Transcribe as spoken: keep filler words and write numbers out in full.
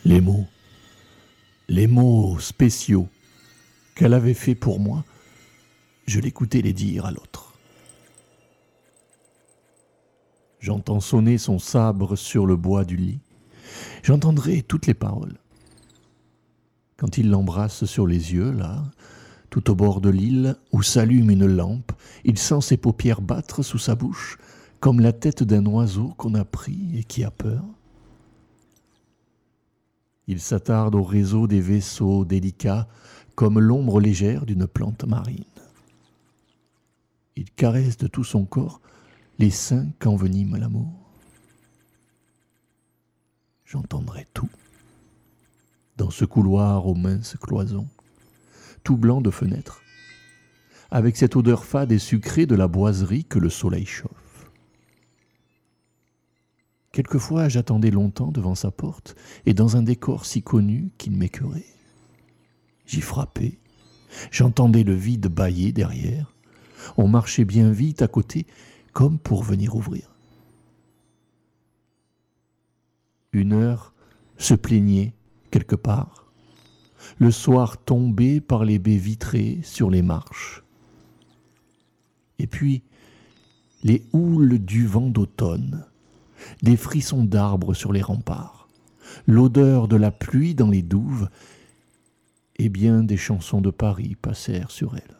Les mots, les mots spéciaux qu'elle avait faits pour moi, je l'écoutais les dire à l'autre. J'entends sonner son sabre sur le bois du lit. J'entendrai toutes les paroles. Quand il l'embrasse sur les yeux, là, tout au bord de l'île, où s'allume une lampe, il sent ses paupières battre sous sa bouche, comme la tête d'un oiseau qu'on a pris et qui a peur. Il s'attarde au réseau des vaisseaux délicats, comme l'ombre légère d'une plante marine. Il caresse de tout son corps les seins qu'envenime l'amour. J'entendrai tout, dans ce couloir aux minces cloisons, tout blanc de fenêtres, avec cette odeur fade et sucrée de la boiserie que le soleil chauffe. Quelquefois, j'attendais longtemps devant sa porte, et dans un décor si connu qu'il m'écœurait. J'y frappais, j'entendais le vide bâiller derrière. On marchait bien vite à côté, comme pour venir ouvrir. Une heure se plaignait quelque part, le soir tombait par les baies vitrées sur les marches. Et puis, les houles du vent d'automne, des frissons d'arbres sur les remparts, l'odeur de la pluie dans les douves, et bien des chansons de Paris passèrent sur elle.